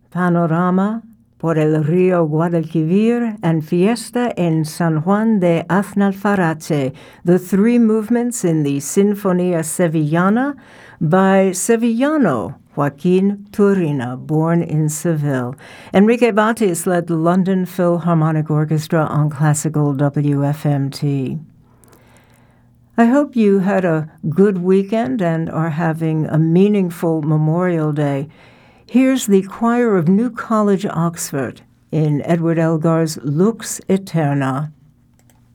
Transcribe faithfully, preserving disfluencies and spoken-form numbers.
Panorama por el Río Guadalquivir, and Fiesta en San Juan de Aznalfarache, the three movements in the Sinfonía Sevillana by Sevillano Joaquin Turina, born in Seville. Enrique Batis led the London Philharmonic Orchestra on classical W F M T. I hope you had a good weekend and are having a meaningful Memorial Day. Here's the choir of New College, Oxford, in Edward Elgar's Lux Eterna.